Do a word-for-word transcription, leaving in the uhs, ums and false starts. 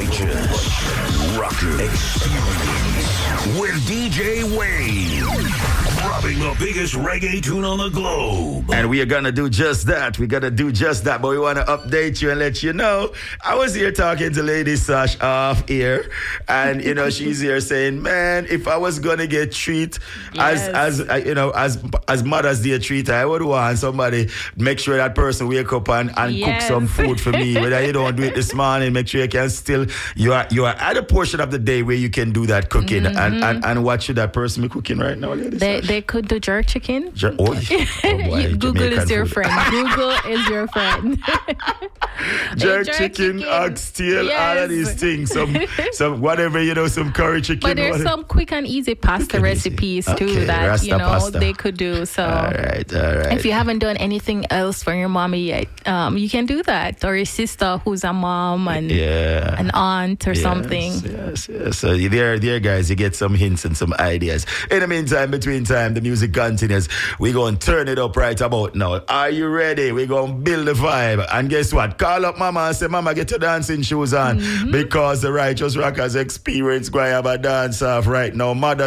Righteous Rocker Experience with D J Wayne, dropping the biggest reggae tune on the globe. And we are going to do just that. We're going to do just that. But we want to update you and let you know. I was here talking to Lady Sash off air. And, you know, she's here saying, man, if I was going to get treat yes. as, as uh, you know, as as Mother's Day treat, I would want somebody make sure that person wake up and, and yes. cook some food for me. Whether you don't do it this morning, make sure you can still, you are you are at a portion of the day where you can do that cooking. Mm-hmm. And, and and what should that person be cooking right now, Lady They Sash? They could do jerk chicken. Jer- oh, oh boy, Google is your food. friend. Google is your friend. jerk, jerk chicken, chicken. oxtail, Yes. all of these things. Some some whatever, you know, some curry chicken. But there's whatever. some quick and easy pasta and recipes easy. too Okay, that Rasta you know pasta. they could do. So all right, all right. if you haven't done anything else for your mommy yet, um, you can do that. Or your sister who's a mom and yeah. an aunt or yes, something. Yes, yes. So there, there, guys, you get some hints and some ideas. In the meantime, between time, the music continues. We're going to turn it up right about now. Are you ready? We're going to build the vibe. And guess what? Call up Mama and say, Mama, get your dancing shoes on. Mm-hmm. Because the Righteous Rockers Experience going to have a dance off right now. Mother